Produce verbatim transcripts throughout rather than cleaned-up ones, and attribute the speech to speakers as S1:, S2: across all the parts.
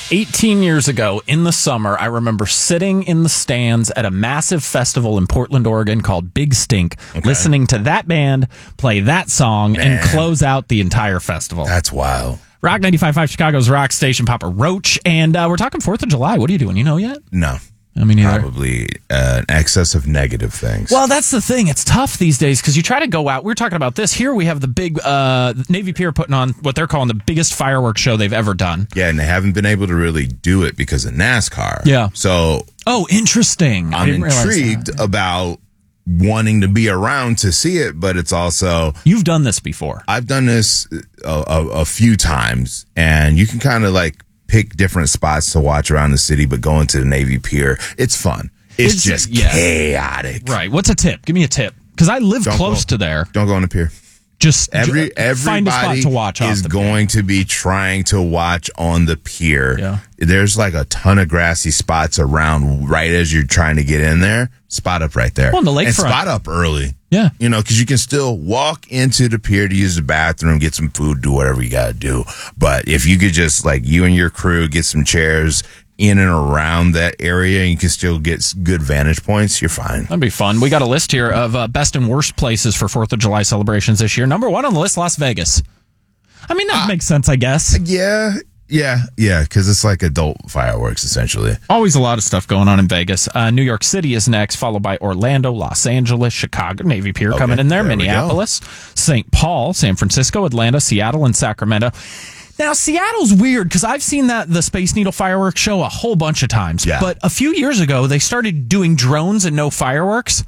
S1: eighteen years ago in the summer, I remember sitting in the stands at a massive festival in Portland, Oregon called Big Stink, okay. listening to that band play that song Man. and close out the entire festival.
S2: That's wild.
S1: Rock ninety-five point five, Chicago's rock station, Papa Roach. And uh, we're talking fourth of July. What are you doing? You know yet?
S2: No.
S1: I mean, either.
S2: Probably uh, an excess of negative things.
S1: Well, that's the thing. It's tough these days because you try to go out. We were talking about this. Here we have the big uh, Navy Pier putting on what they're calling the biggest fireworks show they've ever done.
S2: Yeah, and they haven't been able to really do it because of NASCAR.
S1: Yeah.
S2: So,
S1: oh, interesting.
S2: I'm intrigued about wanting to be around to see it, but it's also...
S1: You've done this before.
S2: I've done this a, a, a few times, and you can kind of like pick different spots to watch around the city, but going to the Navy Pier, it's fun. It's, it's just yeah. chaotic.
S1: Right. What's a tip? Give me a tip. Because I live
S2: don't
S1: close
S2: go,
S1: to there.
S2: Don't go on the pier.
S1: Just
S2: Every,
S1: ju- find a spot to watch
S2: is
S1: off the
S2: going
S1: pier.
S2: to be trying to watch on the pier.
S1: Yeah.
S2: There's like a ton of grassy spots around right as you're trying to get in there. Spot up right there.
S1: Well, on the lakefront.
S2: And spot up early.
S1: Yeah.
S2: You know, because you can still walk into the pier to use the bathroom, get some food, do whatever you got to do. But if you could just, like, you and your crew get some chairs in and around that area and you can still get good vantage points, you're fine.
S1: That'd be fun. We got a list here of uh, best and worst places for fourth of July celebrations this year. Number one on the list, Las Vegas. I mean, that uh, makes sense, I guess.
S2: Yeah. Yeah, yeah, because it's like adult fireworks, essentially.
S1: Always a lot of stuff going on in Vegas. Uh, New York City is next, followed by Orlando, Los Angeles, Chicago, Navy Pier okay, coming in there, there Minneapolis, Saint Paul, San Francisco, Atlanta, Seattle, and Sacramento. Now, Seattle's weird because I've seen that the Space Needle fireworks show a whole bunch of times.
S2: Yeah.
S1: But a few years ago, they started doing drones and no fireworks.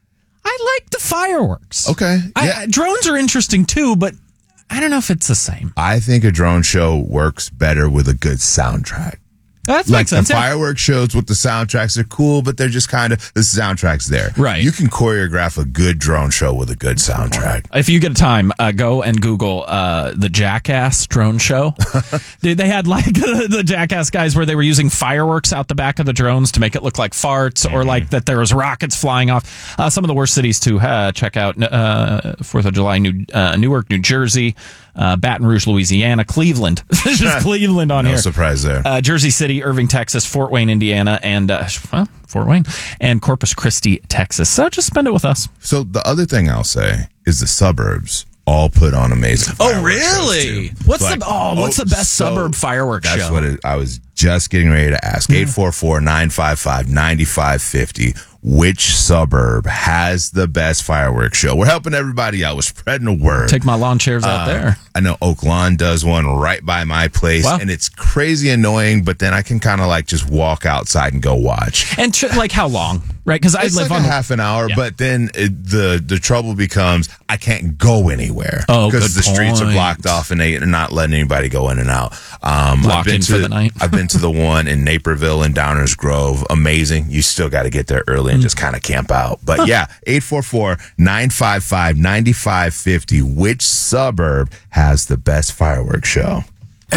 S1: I like the fireworks.
S2: Okay. Yeah.
S1: I, drones are interesting too, but I don't know if it's the same.
S2: I think a drone show works better with a good soundtrack.
S1: That
S2: like
S1: makes sense.
S2: The fireworks shows with the soundtracks are cool, but they're just kind of, the soundtrack's there.
S1: Right.
S2: You can choreograph a good drone show with a good soundtrack.
S1: If you get time, uh, go and Google uh, the Jackass drone show. they, they had like the Jackass guys where they were using fireworks out the back of the drones to make it look like farts mm-hmm. or like that there was rockets flying off. Uh, some of the worst cities to uh, check out, uh, fourth of July, New, uh, Newark, New Jersey, uh, Baton Rouge, Louisiana, Cleveland. There's just Cleveland on
S2: no
S1: here.
S2: No surprise there.
S1: Uh, Jersey City, Irving, Texas, Fort Wayne, Indiana, and uh, well, Fort Wayne, and Corpus Christi, Texas. So just spend it with us.
S2: So the other thing I'll say is the suburbs all put on amazing
S1: Oh,
S2: fireworks
S1: really?
S2: shows too.
S1: What's
S2: like,
S1: the oh, what's
S2: oh,
S1: the best
S2: so
S1: suburb fireworks
S2: that's
S1: show?
S2: That's what it, I was just getting ready to ask. eight four four, nine five five, nine five five zero. Which suburb has the best fireworks show? We're helping everybody out. We're spreading the word.
S1: Take my lawn chairs out uh, there.
S2: I know Oak Lawn does one right by my place,
S1: wow.
S2: and it's crazy annoying, but then I can kind of like just walk outside and go watch.
S1: And tr- like how long? Right? Because I
S2: it's
S1: live
S2: like
S1: on
S2: a half an hour,
S1: yeah.
S2: but then it, the the trouble becomes I can't go anywhere.
S1: Oh,
S2: because the
S1: point.
S2: streets are blocked off and they are not letting anybody go in and out. Um,
S1: Locked
S2: I've been
S1: in
S2: to,
S1: for the night.
S2: I've been to the one in Naperville and Downers Grove. Amazing. You still got to get there early and mm. just kind of camp out. But huh. yeah, eight four four, nine five five, nine five five zero. Which suburb has the best fireworks show?